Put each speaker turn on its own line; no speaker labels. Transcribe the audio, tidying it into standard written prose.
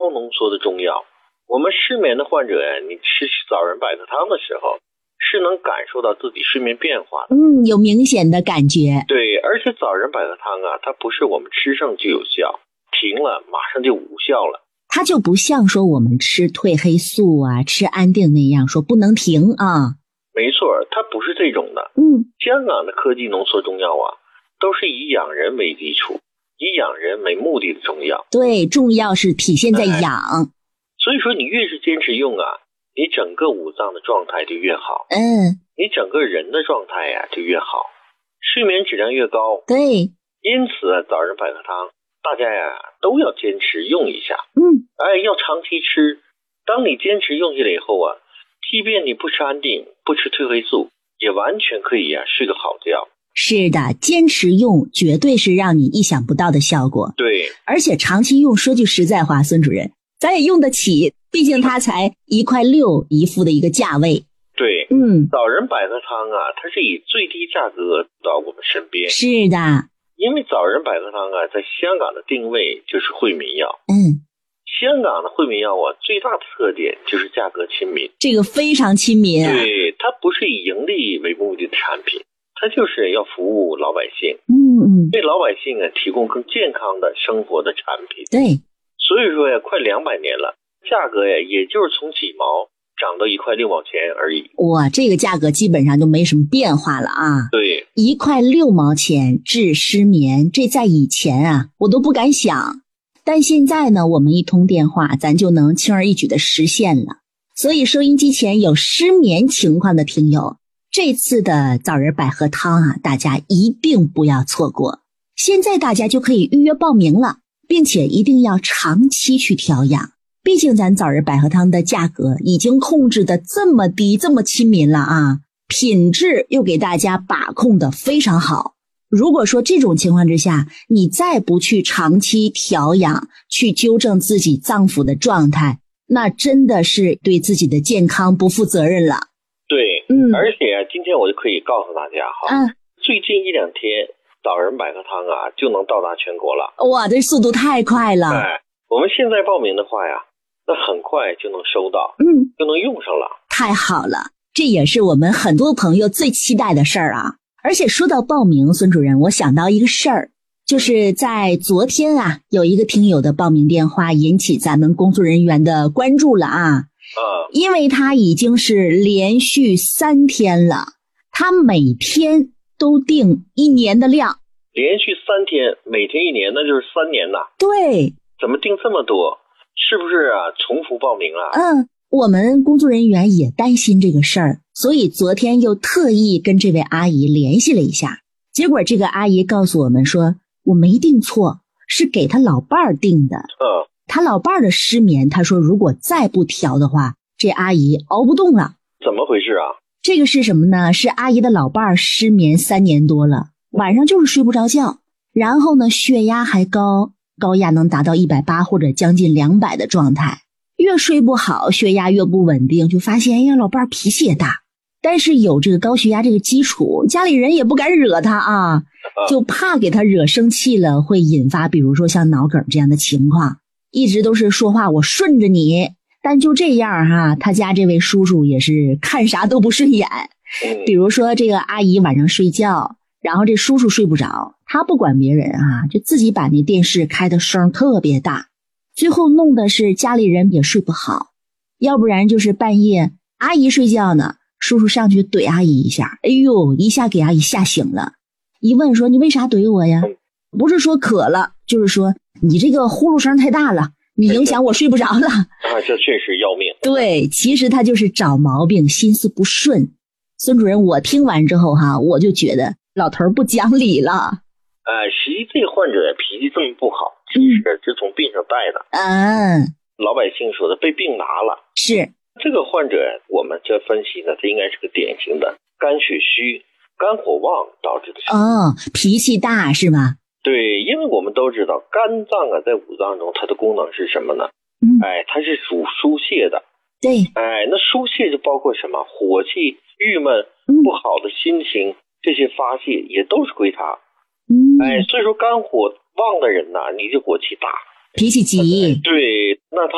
高浓缩的中药。我们失眠的患者呀，你吃枣仁百合汤的时候，是能感受到自己睡眠变化的。
有明显的感觉。
对，而且枣仁百合汤啊，它不是我们吃上就有效，停了马上就无效了。
它就不像说我们吃褪黑素啊、吃安定那样说不能停啊。
没错，它不是这种的。香港的科技浓缩中药啊，都是以养人为基础，以养人为目的的中药。
对，重要是体现在养。
所以说你越是坚持用啊，你整个五脏的状态就越好。你整个人的状态呀就越好，睡眠质量越高。
对，
因此枣仁百合汤大家呀都要坚持用一下。要长期吃。当你坚持用下来以后啊，即便你不吃安定，不吃褪黑素，也完全可以睡个好觉。
是的，坚持用绝对是让你意想不到的效果。
对，
而且长期用，说句实在话，孙主任，咱也用得起，毕竟它才1.6块一副的一个价位。
对，枣仁百合汤啊，它是以最低价格到我们身边。
是的，
因为枣仁百合汤啊，在香港的定位就是惠民药。香港的惠民药啊，最大的特点就是价格亲民。
这个非常亲民啊。
对，它不是以盈利为目的的产品，它就是要服务老百姓。为老百姓啊提供更健康的生活的产品。
对，
所以说呀，快200年了，价格呀也就是从几毛涨到1.6块钱而已。
哇，这个价格基本上就没什么变化了啊。
对
，1.6块治失眠，这在以前啊我都不敢想。但现在呢，我们一通电话咱就能轻而易举的实现了。所以收音机前有失眠情况的听友，这次的枣仁百合汤啊，大家一定不要错过。现在大家就可以预约报名了，并且一定要长期去调养。毕竟咱枣仁百合汤的价格已经控制的这么低，这么亲民了啊，品质又给大家把控的非常好。如果说这种情况之下，你再不去长期调养，去纠正自己脏腑的状态，那真的是对自己的健康不负责任了。
对，而且今天我就可以告诉大家哈，最近1-2天枣仁百合汤啊就能到达全国了。
哇，这速度太快了。
我们现在报名的话呀，那很快就能收到，就能用上了。太
好了，这也是我们很多朋友最期待的事儿啊。而且说到报名，孙主任，我想到一个事儿，就是在昨天啊，有一个听友的报名电话引起咱们工作人员的关注了啊。因为他已经是连续3天了，他每天都订1年的量。
连续3天，每天1年，那就是3年呐。
对。
怎么订这么多？是不是啊重复报名了？
我们工作人员也担心这个事儿，所以昨天又特意跟这位阿姨联系了一下。结果这个阿姨告诉我们说，我没订错，是给他老伴儿订的。他老伴儿的失眠，他说如果再不调的话，这阿姨熬不动了。
怎么回事啊？
这个是什么呢？是阿姨的老伴儿失眠3年多了，晚上就是睡不着觉，然后呢血压还高，高压能达到180或者将近200的状态。越睡不好，血压越不稳定，就发现老伴儿脾气也大。但是有这个高血压这个基础，家里人也不敢惹他啊，就怕给他惹生气了，会引发比如说像脑梗这样的情况。一直都是说话我顺着你，但就这样哈，他家这位叔叔也是看啥都不顺眼。比如说这个阿姨晚上睡觉，然后这叔叔睡不着，他不管别人啊，就自己把那电视开的声特别大，最后弄的是家里人也睡不好。要不然就是半夜阿姨睡觉呢，叔叔上去怼阿姨一下，哎呦，一下给阿姨吓醒了。一问说你为啥怼我呀？不是说渴了，就是说你这个呼噜声太大了，你影响我睡不着了。
这确实要命。
对，其实他就是找毛病，心思不顺。孙主任，我听完之后哈，我就觉得老头不讲理了。
实际这个患者脾气这么不好，其实是从病上带的。老百姓说的被病拿了。是。 这个患者我们这分析呢，他应该是个典型的肝血虚、肝火旺导致的。
脾气大是吧？
对，因为我们都知道肝脏啊，在五脏中它的功能是什么呢？它是主疏泄的。
对。
那疏泄就包括什么？火气、郁闷、不好的心情，这些发泄也都是归它。所以说肝火旺的人呢，你就火气大，
脾气急。
对，那他